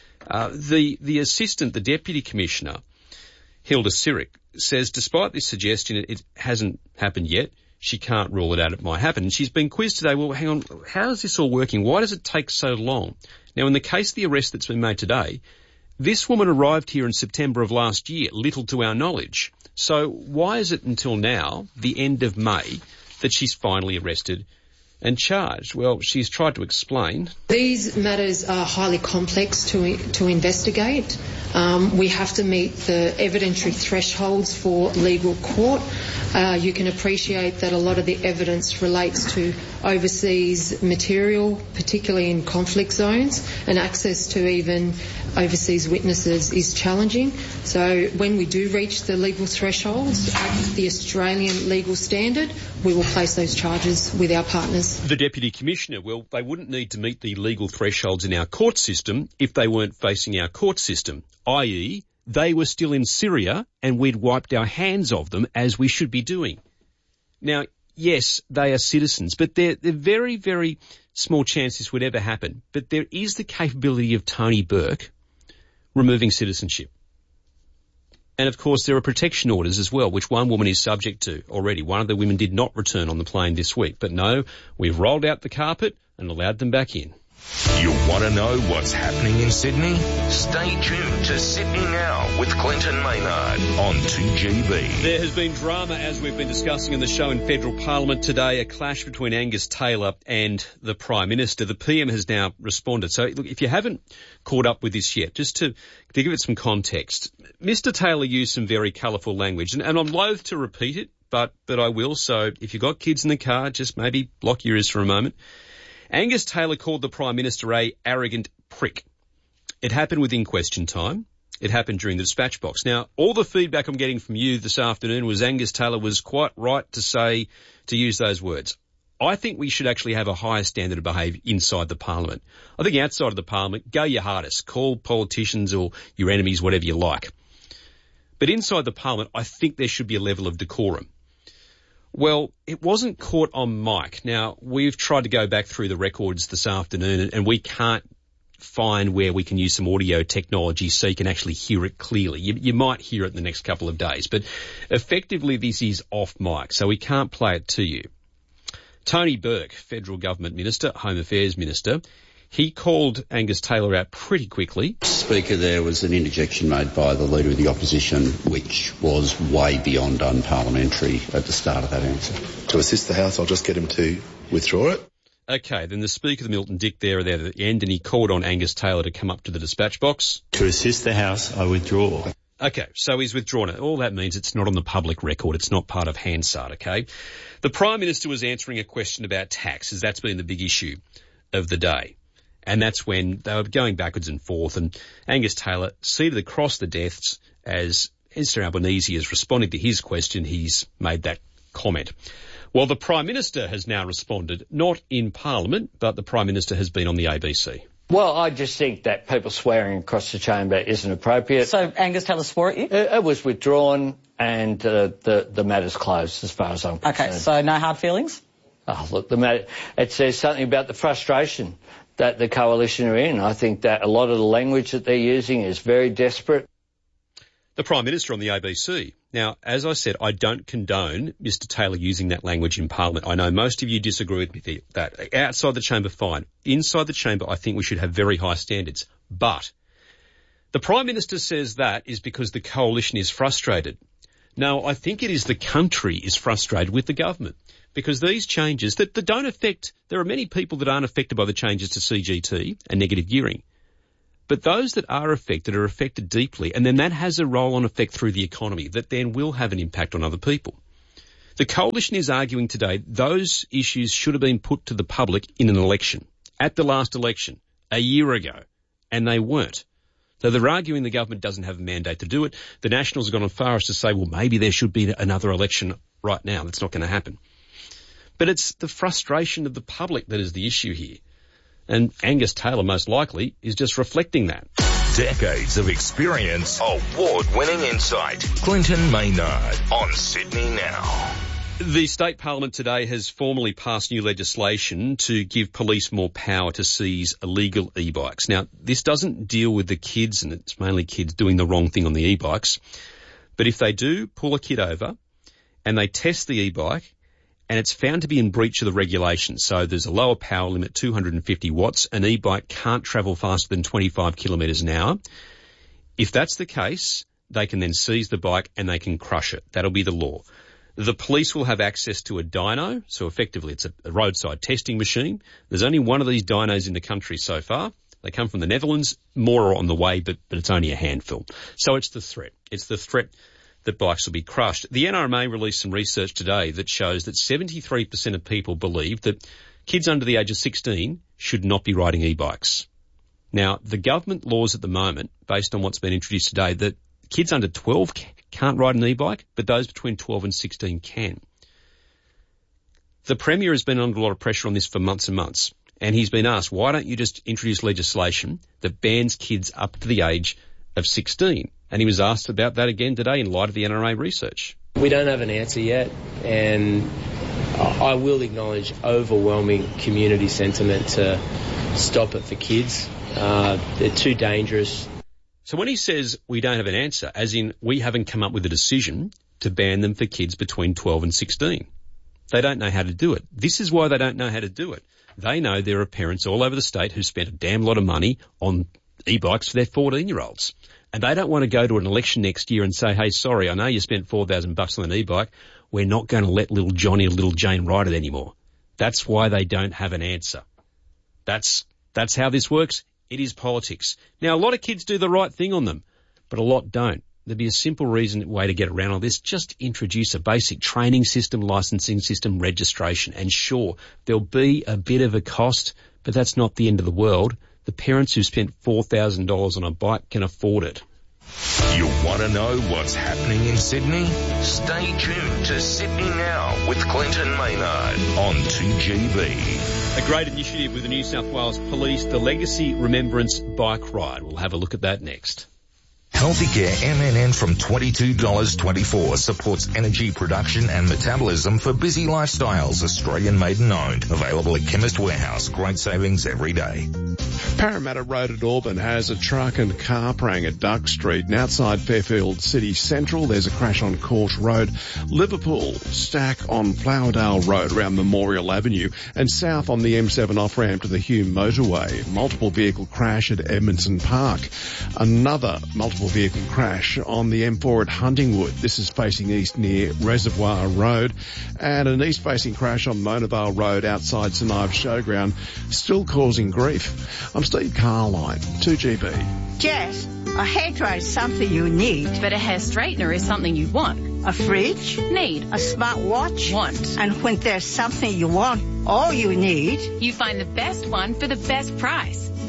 The assistant, the Deputy Commissioner, Hilda Siric, says despite this suggestion it hasn't happened yet, she can't rule it out, it might happen. And she's been quizzed today, well, hang on, how is this all working? Why does it take so long? Now, in the case of the arrest that's been made today, this woman arrived here in September of last year, little to our knowledge. So why is it until now, the end of May, that she's finally arrested and charged? Well, she's tried to explain. These matters are highly complex to investigate. We have to meet the evidentiary thresholds for legal court. You can appreciate that a lot of the evidence relates to overseas material, particularly in conflict zones, and access to even overseas witnesses is challenging. So when we do reach the legal thresholds at the Australian legal standard, we will place those charges with our partners. The Deputy Commissioner, well, they wouldn't need to meet the legal thresholds in our court system if they weren't facing our court system, i.e., they were still in Syria and we'd wiped our hands of them as we should be doing. Now, yes, they are citizens, but they're very, very small chance this would ever happen. But there is the capability of Tony Burke removing citizenship. And, of course, there are protection orders as well, which one woman is subject to already. One of the women did not return on the plane this week. But no, we've rolled out the carpet and allowed them back in. You want to know what's happening in Sydney? Stay tuned to Sydney Now with Clinton Maynard on 2GB. There has been drama, as we've been discussing in the show, in federal parliament today, a clash between Angus Taylor and the Prime Minister. The PM has now responded. So, look, if you haven't caught up with this yet, just to give it some context, Mr Taylor used some very colourful language, and I'm loath to repeat it, but I will. So if you've got kids in the car, just maybe block your ears for a moment. Angus Taylor called the Prime Minister a arrogant prick. It happened within question time. It happened during the dispatch box. Now, all the feedback I'm getting from you this afternoon was Angus Taylor was quite right to use those words. I think we should actually have a higher standard of behaviour inside the Parliament. I think outside of the Parliament, go your hardest. Call politicians or your enemies whatever you like. But inside the Parliament, I think there should be a level of decorum. Well, it wasn't caught on mic. Now, we've tried to go back through the records this afternoon and we can't find where we can use some audio technology so you can actually hear it clearly. You might hear it in the next couple of days, but effectively this is off mic, so we can't play it to you. Tony Burke, Federal Government Minister, Home Affairs Minister, he called Angus Taylor out pretty quickly. Speaker, there was an interjection made by the Leader of the Opposition which was way beyond unparliamentary at the start of that answer. To assist the House, I'll just get him to withdraw it. Okay, then the Speaker, the Milton Dick, there at the end, and he called on Angus Taylor to come up to the dispatch box. To assist the House, I withdraw. Okay, so he's withdrawn it. All that means it's not on the public record. It's not part of Hansard, okay? The Prime Minister was answering a question about tax, as that's been the big issue of the day. And that's when they were going backwards and forth, and Angus Taylor seated across the desks as Esther Albanese has responded to his question. He's made that comment. Well, the Prime Minister has now responded, not in Parliament, but the Prime Minister has been on the ABC. Well, I just think that people swearing across the chamber isn't appropriate. So Angus Taylor swore at you? It was withdrawn, and the matter's closed as far as I'm concerned. Okay, so no hard feelings? Oh, look, it says something about the frustration that the coalition are in. I think that a lot of the language that they're using is very desperate. The Prime Minister on the ABC. Now, as I said, I don't condone Mr Taylor using that language in Parliament. I know most of you disagree with me that. Outside the chamber, fine. Inside the chamber, I think we should have very high standards. But the Prime Minister says that is because the coalition is frustrated. No, I think it is the country is frustrated with the government. Because these changes that don't affect, there are many people that aren't affected by the changes to CGT and negative gearing. But those that are affected deeply, and then that has a roll-on effect through the economy that then will have an impact on other people. The coalition is arguing today those issues should have been put to the public in an election, at the last election, a year ago, and they weren't. So they're arguing the government doesn't have a mandate to do it. The Nationals have gone as far as to say, well, maybe there should be another election right now. That's not going to happen. But it's the frustration of the public that is the issue here. And Angus Taylor, most likely, is just reflecting that. Decades of experience, award-winning insight. Clinton Maynard on Sydney Now. The State Parliament today has formally passed new legislation to give police more power to seize illegal e-bikes. Now, this doesn't deal with the kids, and it's mainly kids doing the wrong thing on the e-bikes. But if they do pull a kid over and they test the e-bike, and it's found to be in breach of the regulations. So there's a lower power limit, 250 watts. An e-bike can't travel faster than 25 kilometres an hour. If that's the case, they can then seize the bike and they can crush it. That'll be the law. The police will have access to a dyno. So effectively it's a roadside testing machine. There's only one of these dynos in the country so far. They come from the Netherlands. More are on the way, but it's only a handful. So it's the threat. It's the threat that bikes will be crushed. The NRMA released some research today that shows that 73% of people believe that kids under the age of 16 should not be riding e-bikes. Now, the government laws at the moment, based on what's been introduced today, that kids under 12 can't ride an e-bike, but those between 12 and 16 can. The Premier has been under a lot of pressure on this for months and months, and he's been asked, why don't you just introduce legislation that bans kids up to the age of 16? And he was asked about that again today in light of the NRA research. We don't have an answer yet, and I will acknowledge overwhelming community sentiment to stop it for kids. They're too dangerous. So when he says we don't have an answer, as in we haven't come up with a decision to ban them for kids between 12 and 16, they don't know how to do it. This is why they don't know how to do it. They know there are parents all over the state who spent a damn lot of money on e-bikes for their 14-year-olds. And they don't want to go to an election next year and say, hey, sorry, I know you spent $4,000 on an e-bike. We're not going to let little Johnny or little Jane ride it anymore. That's why they don't have an answer. That's how this works. It is politics. Now, a lot of kids do the right thing on them, but a lot don't. There'd be a simple way to get around all this. Just introduce a basic training system, licensing system, registration. And sure, there'll be a bit of a cost, but that's not the end of the world. The parents who spent $4,000 on a bike can afford it. You want to know what's happening in Sydney? Stay tuned to Sydney Now with Clinton Maynard on 2GB. A great initiative with the New South Wales Police, the Legacy Remembrance Bike Ride. We'll have a look at that next. Healthy Care MNN from $22.24 supports energy production and metabolism for busy lifestyles. Australian made and owned. Available at Chemist Warehouse. Great savings every day. Parramatta Road at Auburn has a truck and car prang at Duck Street. And outside Fairfield City Central, there's a crash on Court Road. Liverpool, stack on Flowerdale Road around Memorial Avenue. And south on the M7 off-ramp to the Hume Motorway. Multiple vehicle crash at Edmondson Park. Another multiple vehicle crash on the M4 at Huntingwood. This is facing east near Reservoir Road. And an east-facing crash on Monavale Road outside St Ives Showground, still causing grief. I'm Steve Carline, 2GB. Jess, a hairdryer is something you need. But a hair straightener is something you want. A fridge? Need. A smartwatch? Want. And when there's something you want, all you need, you find the best one for the best price.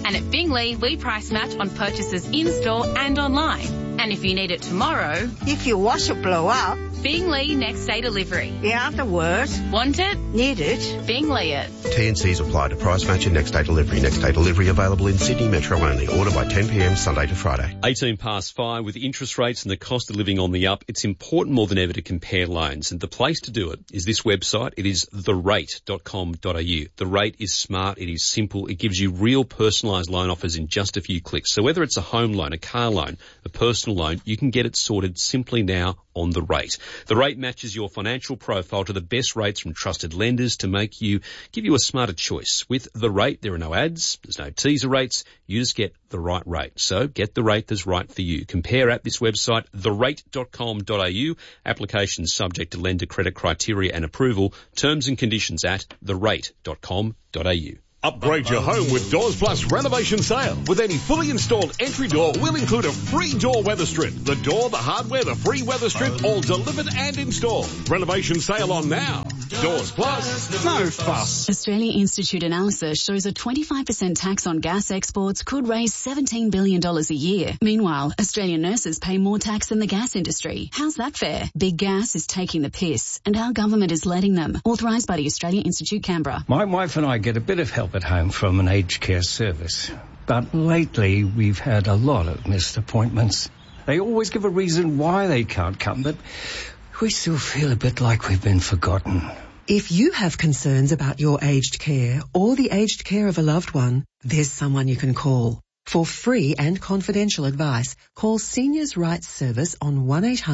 And at Bingley, we price match on purchases in-store and online. And if you need it tomorrow... If your washer blow up... Bingley next day delivery. In other words... Want it? Need it? Bingley it. T&Cs apply to price match and next day delivery. Next day delivery available in Sydney Metro only. Order by 10 p.m. Sunday to Friday. 18 past 5. With interest rates and the cost of living on the up, it's important more than ever to compare loans. And the place to do it is this website. It is therate.com.au. The Rate is smart. It is simple. It gives you real personalised loan offers in just a few clicks. So whether it's a home loan, a car loan, a personal loan, you can get it sorted simply now on The Rate. The Rate matches your financial profile to the best rates from trusted lenders to give you a smarter choice. With The Rate, there are no ads, there's no teaser rates, you just get the right rate. So get the rate that's right for you. Compare at this website, therate.com.au. Applications subject to lender credit criteria and approval. Terms and conditions at therate.com.au. Upgrade your home with Doors Plus renovation sale. With any fully installed entry door, we'll include a free door weather strip. The door, the hardware, the free weather strip, all delivered and installed. Renovation sale on now. Doors Plus, no fuss. Australia Institute analysis shows a 25% tax on gas exports could raise $17 billion a year. Meanwhile, Australian nurses pay more tax than the gas industry. How's that fair? Big Gas is taking the piss, and our government is letting them. Authorised by the Australia Institute, Canberra. My wife and I get a bit of help at home from an aged care service. But lately, we've had a lot of missed appointments. They always give a reason why they can't come, but we still feel a bit like we've been forgotten. If you have concerns about your aged care or the aged care of a loved one, there's someone you can call. For free and confidential advice, call Seniors' Rights Service on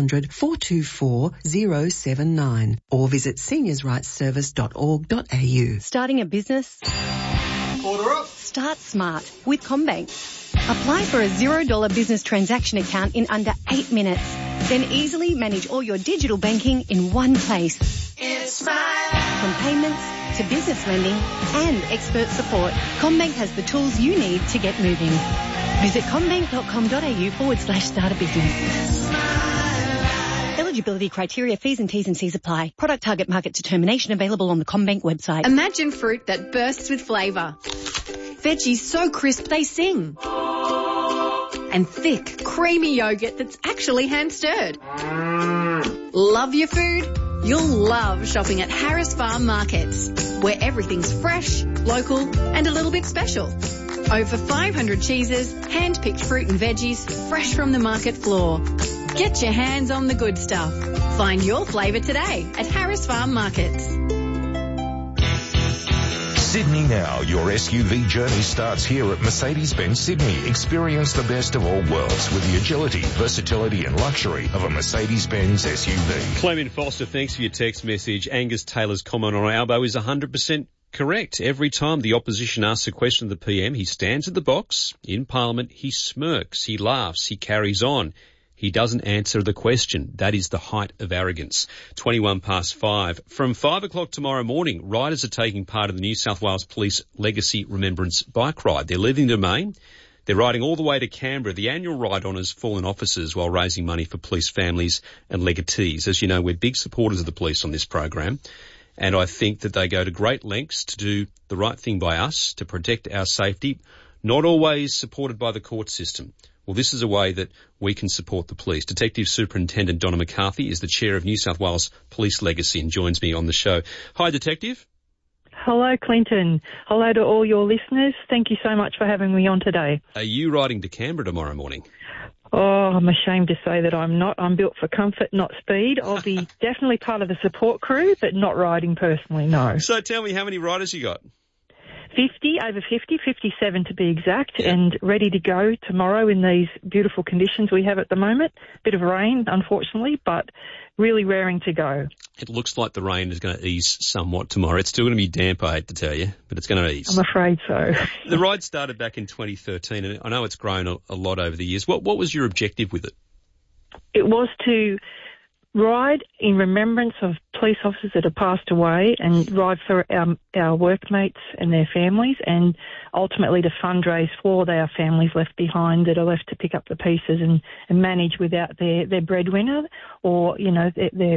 1-800-424-079 or visit seniorsrightsservice.org.au. Starting a business? Order up. Start smart with CommBank. Apply for a $0 business transaction account in under 8 minutes. Then easily manage all your digital banking in one place. It's smart. From payments to business lending and expert support, CommBank has the tools you need to get moving. Visit commbank.com.au/start a business. Eligibility criteria, fees and T's and C's apply. Product target market determination available on the CommBank website. Imagine fruit that bursts with flavour. Veggies so crisp they sing. And thick, creamy yogurt that's actually hand-stirred. Love your food? You'll love shopping at Harris Farm Markets, where everything's fresh, local and a little bit special. Over 500 cheeses, hand-picked fruit and veggies, fresh from the market floor. Get your hands on the good stuff. Find your flavour today at Harris Farm Markets. Sydney Now, your SUV journey starts here at Mercedes-Benz Sydney. Experience the best of all worlds with the agility, versatility and luxury of a Mercedes-Benz SUV. Clement Foster, thanks for your text message. Angus Taylor's comment on Albo is 100% correct. Every time the opposition asks a question of the PM, he stands at the box. In Parliament, he smirks, he laughs, he carries on. He doesn't answer the question. That is the height of arrogance. 21 past 5. From 5 o'clock tomorrow morning, riders are taking part in the New South Wales Police Legacy Remembrance Bike Ride. They're leaving the Domain. They're riding all the way to Canberra. The annual ride honours fallen officers while raising money for police families and legatees. As you know, we're big supporters of the police on this program. And I think that they go to great lengths to do the right thing by us, to protect our safety, not always supported by the court system. Well, this is a way that we can support the police. Detective Superintendent Donna McCarthy is the chair of New South Wales Police Legacy and joins me on the show. Hi, Detective. Hello, Clinton. Hello to all your listeners. Thank you so much for having me on today. Are you riding to Canberra tomorrow morning? Oh, I'm ashamed to say that I'm not. I'm built for comfort, not speed. I'll be definitely part of the support crew, but not riding personally, no. So tell me, how many riders you got? 50, over 50, 57 to be exact, and ready to go tomorrow in these beautiful conditions we have at the moment. Bit of rain, unfortunately, but really raring to go. It looks like the rain is going to ease somewhat tomorrow. It's still going to be damp, I hate to tell you, but it's going to ease. I'm afraid so. The ride started back in 2013, and I know it's grown a lot over the years. What was your objective with it? It was to ride in remembrance of police officers that have passed away and ride for our workmates and their families, and ultimately to fundraise for our families left behind that are left to pick up the pieces and manage without their breadwinner, or, you know,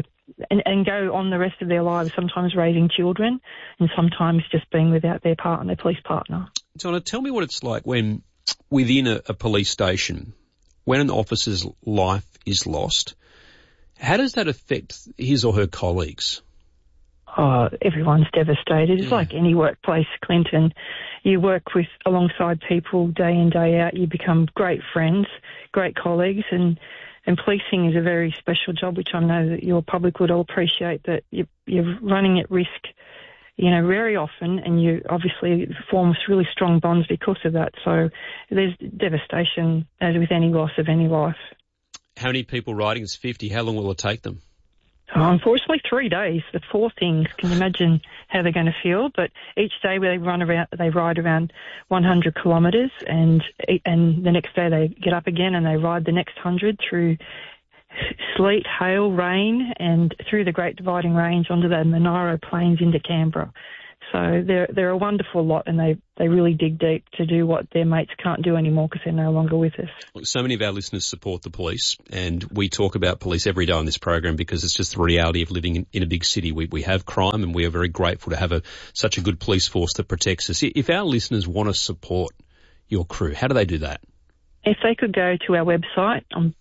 and go on the rest of their lives, sometimes raising children and sometimes just being without their partner, their police partner. Donna, tell me what it's like when within a police station, when an officer's life is lost, how does that affect his or her colleagues? Oh, everyone's devastated. It's like any workplace, Clinton. You work alongside people day in, day out. You become great friends, great colleagues, and policing is a very special job, which I know that your public would all appreciate, that you're running at risk, very often, and you obviously form really strong bonds because of that. So there's devastation, as with any loss of any life. How many people riding? It's 50. How long will it take them? Unfortunately, 3 days. The 4 things. Can you imagine how they're going to feel? But each day they ride around 100 kilometres, and the next day they get up again and they ride the next 100 through sleet, hail, rain, and through the Great Dividing Range onto the Monaro Plains into Canberra. So they're a wonderful lot, and they really dig deep to do what their mates can't do anymore because they're no longer with us. So many of our listeners support the police, and we talk about police every day on this program because it's just the reality of living in a big city. We have crime, and we are very grateful to have such a good police force that protects us. If our listeners want to support your crew, how do they do that? If they could go to our website on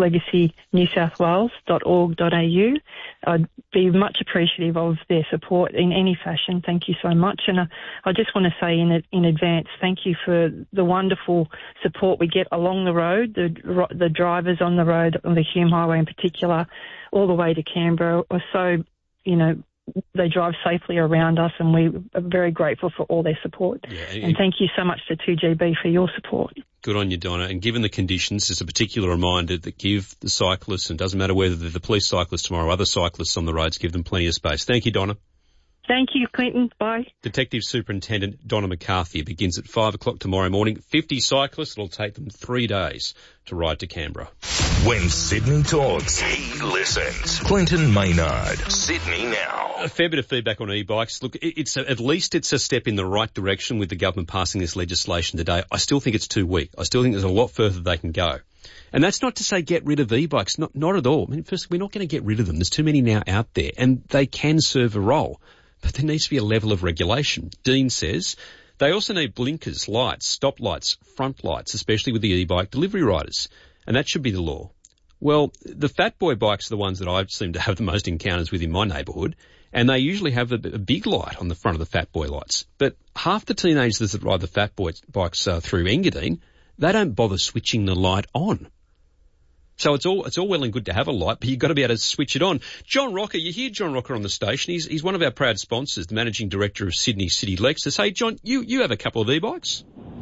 policelegacynewsouthwales.org.au, I'd be much appreciative of their support in any fashion. Thank you so much. And I just want to say in advance, thank you for the wonderful support we get along the road. The drivers on the road, on the Hume Highway in particular, all the way to Canberra are so, they drive safely around us, and we are very grateful for all their support. And thank you so much to 2GB for your support. Good on you, Donna. And given the conditions, it's a particular reminder that give the cyclists, and it doesn't matter whether they're the police cyclists tomorrow or other cyclists on the roads, give them plenty of space. Thank you, Donna. Thank you, Clinton. Bye. Detective Superintendent Donna McCarthy begins at 5 o'clock tomorrow morning. 50 cyclists. It'll take them 3 days to ride to Canberra. When Sydney talks, he listens. Clinton Maynard, Sydney Now. A fair bit of feedback on e-bikes. Look, at least it's a step in the right direction with the government passing this legislation today. I still think it's too weak. I still think there's a lot further they can go. And that's not to say get rid of e-bikes. Not at all. I mean, first, we're not going to get rid of them. There's too many now out there, and they can serve a role. But there needs to be a level of regulation. Dean says they also need blinkers, lights, stop lights, front lights, especially with the e-bike delivery riders. And that should be the law. Well, the fat boy bikes are the ones that I seem to have the most encounters with in my neighbourhood. And they usually have a big light on the front of the fat boy lights. But half the teenagers that ride the fat boy bikes through Engadine, they don't bother switching the light on. So it's all well and good to have a light, but you've got to be able to switch it on. John Rocker, you hear John Rocker on the station. He's one of our proud sponsors, the managing director of Sydney City Lexus. Hey, John, you have a couple of e-bikes?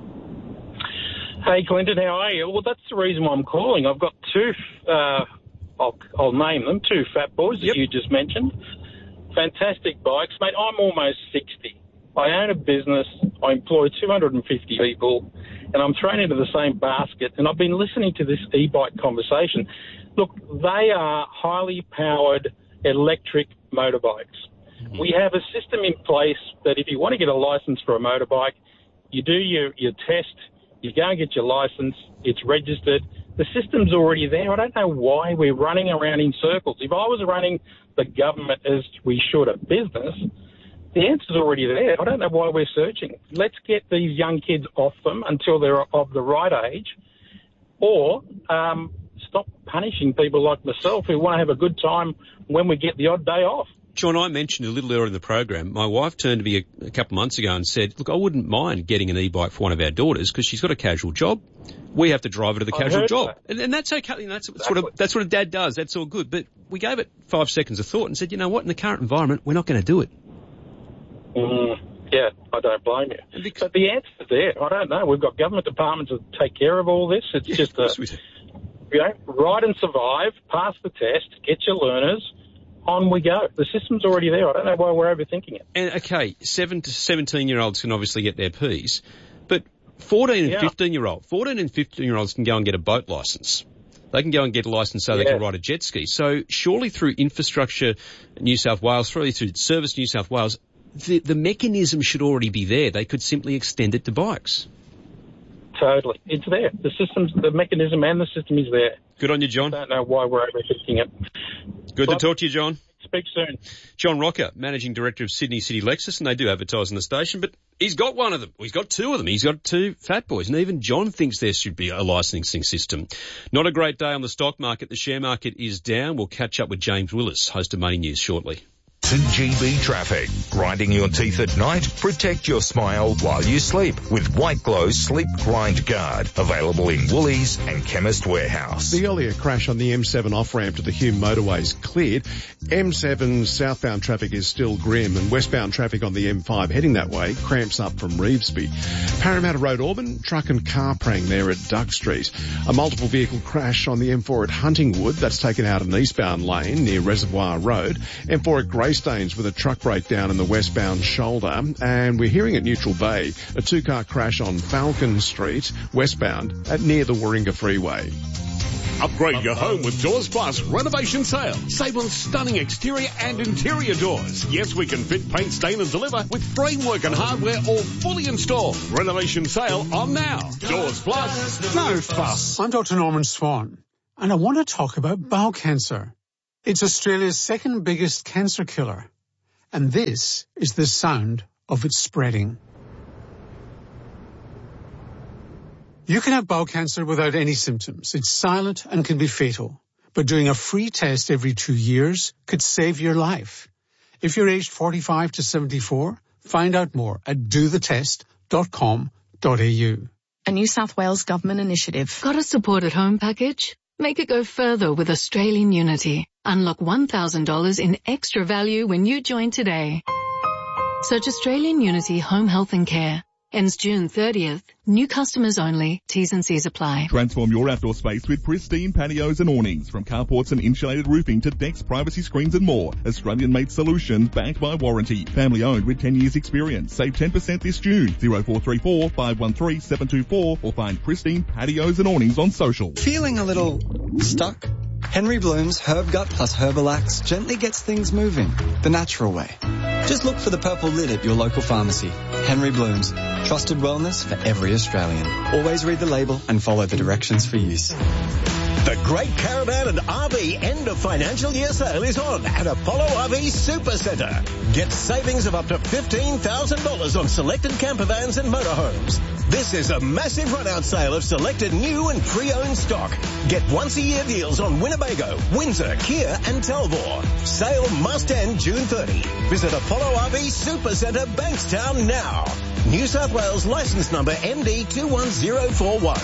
Hey, Clinton, how are you? Well, that's the reason why I'm calling. I've got two, I'll name them, two fat boys that you just mentioned. Fantastic bikes. Mate, I'm almost 60. I own a business. I employ 250 people, and I'm thrown into the same basket. And I've been listening to this e-bike conversation. Look, they are highly powered electric motorbikes. Mm-hmm. We have a system in place that if you want to get a license for a motorbike, you do your test, you go and get your license, it's registered. The system's already there. I don't know why we're running around in circles. If I was running the government as we should a business, the answer's already there. I don't know why we're searching. Let's get these young kids off them until they're of the right age, or stop punishing people like myself who want to have a good time when we get the odd day off. John, I mentioned a little earlier in the program, my wife turned to me a couple of months ago and said, look, I wouldn't mind getting an e-bike for one of our daughters because she's got a casual job. We have to drive her to the casual job. And that's okay. You know, that's what a dad does. That's all good. But we gave it 5 seconds of thought and said, you know what, in the current environment, we're not going to do it. Yeah, I don't blame you. But the answer's there. I don't know. We've got government departments that take care of all this. It's just ride and survive, pass the test, get your learners, on we go. The system's already there. I don't know why we're overthinking it. And, okay, 7 to 17-year-olds can obviously get their Ps, but 14 and 15-year-olds can go and get a boat licence. They can go and get a licence so they can ride a jet ski. So surely through Infrastructure New South Wales, through Service New South Wales, the mechanism should already be there. They could simply extend it to bikes. Totally. It's there. The mechanism and the system is there. Good on you, John. I don't know why we're overthinking it. Good to talk to you, John. Speak soon. John Rocker, Managing Director of Sydney City Lexus, and they do advertise on the station, but he's got one of them. He's got two of them. He's got two Fat Boys, and even John thinks there should be a licensing system. Not a great day on the stock market. The share market is down. We'll catch up with James Willis, host of Money News, shortly. 2GB traffic. Grinding your teeth at night? Protect your smile while you sleep with White Glow Sleep Grind Guard. Available in Woolies and Chemist Warehouse. The earlier crash on the M7 off-ramp to the Hume motorway is cleared. M7 southbound traffic is still grim, and westbound traffic on the M5 heading that way cramps up from Revesby. Parramatta Road, Auburn, truck and car prang there at Doug Street. A multiple vehicle crash on the M4 at Huntingwood. That's taken out an eastbound lane near Reservoir Road. M4 at Greystanes with a truck breakdown in the westbound shoulder. And we're hearing at Neutral Bay a two-car crash on Falcon Street westbound at near the Warringah Freeway. Upgrade your home with Doors Plus renovation sale. Save on stunning exterior and interior doors. Yes, we can fit, paint, stain and deliver with framework and hardware all fully installed. Renovation sale on now. Doors Plus. No fuss. I'm Dr. Norman Swan, and I want to talk about bowel cancer. It's Australia's second biggest cancer killer, and this is the sound of it spreading. You can have bowel cancer without any symptoms. It's silent and can be fatal. But doing a free test every 2 years could save your life. If you're aged 45 to 74, find out more at dothetest.com.au. A New South Wales government initiative. Got a support at home package? Make it go further with Australian Unity. Unlock $1,000 in extra value when you join today. Search Australian Unity Home Health and Care. Ends June 30th. New customers only. T's and C's apply. Transform your outdoor space with pristine patios and awnings. From carports and insulated roofing to decks, privacy screens and more. Australian-made solutions backed by warranty. Family owned with 10 years experience. Save 10% this June. 0434 513 724 or find Pristine Patios and Awnings on social. Feeling a little stuck? Henry Bloom's Herb Gut plus Herbalax gently gets things moving the natural way. Just look for the purple lid at your local pharmacy. Henry Bloom's. Trusted wellness for every Australian. Always read the label and follow the directions for use. The Great Caravan and RV End of Financial Year Sale is on at Apollo RV Supercentre. Get savings of up to $15,000 on selected camper vans and motorhomes. This is a massive run-out sale of selected new and pre-owned stock. Get once-a-year deals on Winnebago, Windsor, Kia and Talbot. Sale must end June 30. Visit Apollo RV Supercentre, Bankstown now. New South Wales licence number MD21041.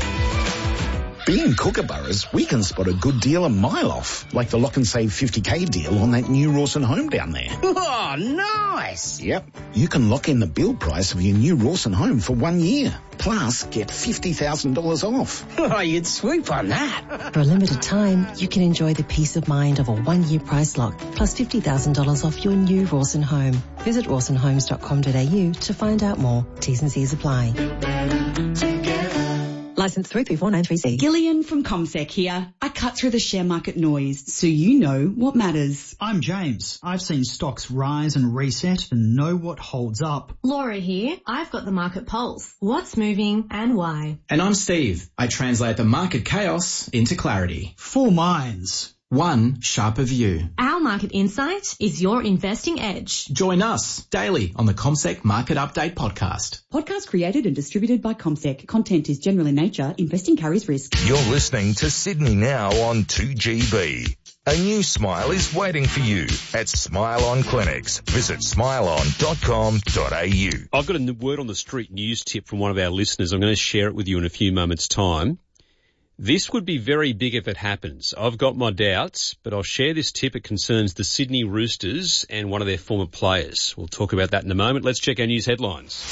Being Kookaburras, we can spot a good deal a mile off, like the Lock and Save 50k deal on that new Rawson home down there. Oh, nice. Yep. You can lock in the build price of your new Rawson home for 1 year. Plus, get $50,000 off. Oh, you'd swoop on that. For a limited time, you can enjoy the peace of mind of a 1 year price lock, plus $50,000 off your new Rawson home. Visit rawsonhomes.com.au to find out more. T's and C's apply. Licence 334936. Gillian from CommSec here. I cut through the share market noise so you know what matters. I'm James. I've seen stocks rise and reset and know what holds up. Laura here. I've got the market pulse. What's moving and why? And I'm Steve. I translate the market chaos into clarity. 4 minds. One sharper view. Our market insight is your investing edge. Join us daily on the CommSec Market Update podcast. Podcast created and distributed by CommSec. Content is general in nature. Investing carries risk. You're listening to Sydney Now on 2GB. A new smile is waiting for you at Smile On Clinics. Visit smileon.com.au. I've got a word on the street news tip from one of our listeners. I'm going to share it with you in a few moments' time. This would be very big if it happens. I've got my doubts, but I'll share this tip. It concerns the Sydney Roosters and one of their former players. We'll talk about that in a moment. Let's check our news headlines.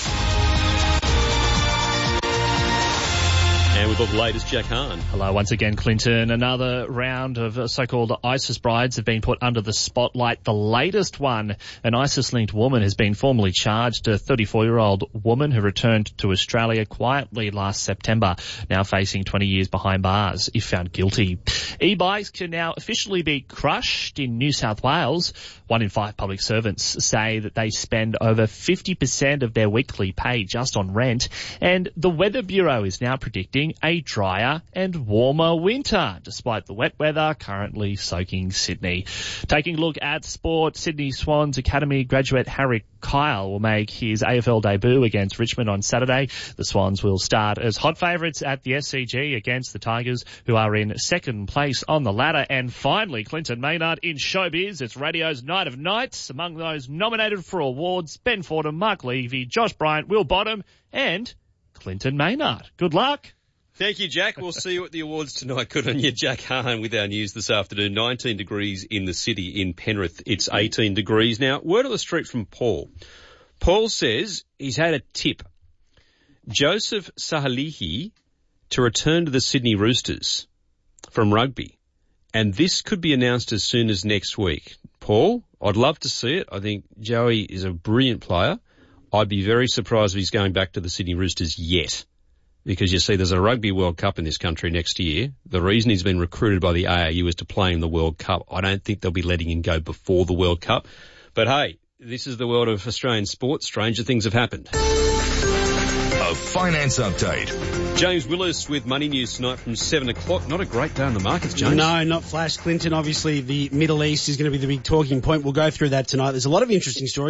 And we've got the latest, Jack Hahn. Hello once again, Clinton. Another round of so-called ISIS brides have been put under the spotlight. The latest one, an ISIS-linked woman has been formally charged, a 34-year-old woman who returned to Australia quietly last September, now facing 20 years behind bars if found guilty. E-bikes can now officially be crushed in New South Wales. 1 in 5 public servants say that they spend over 50% of their weekly pay just on rent, and the Weather Bureau is now predicting enjoying a drier and warmer winter, despite the wet weather currently soaking Sydney. Taking a look at sport, Sydney Swans Academy graduate Harry Kyle will make his AFL debut against Richmond on Saturday. The Swans will start as hot favourites at the SCG against the Tigers, who are in second place on the ladder. And finally, Clinton Maynard in showbiz. It's radio's Night of Nights. Among those nominated for awards, Ben Fordham, Mark Levy, Josh Bryant, Will Bottom, and Clinton Maynard. Good luck. Thank you, Jack. We'll see you at the awards tonight. Good on you, Jack Hahn, with our news this afternoon. 19 degrees in the city. In Penrith, it's 18 degrees. Now, word on the street from Paul. Paul says he's had a tip. Joseph Sahalihi to return to the Sydney Roosters from rugby. And this could be announced as soon as next week. Paul, I'd love to see it. I think Joey is a brilliant player. I'd be very surprised if he's going back to the Sydney Roosters yet. Because, you see, there's a Rugby World Cup in this country next year. The reason he's been recruited by the ARU is to play in the World Cup. I don't think they'll be letting him go before the World Cup. But, hey, this is the world of Australian sport. Stranger things have happened. A finance update. James Willis with Money News tonight from 7 o'clock. Not a great day on the markets, James. No, not flash, Clinton. Obviously, the Middle East is going to be the big talking point. We'll go through that tonight. There's a lot of interesting stories.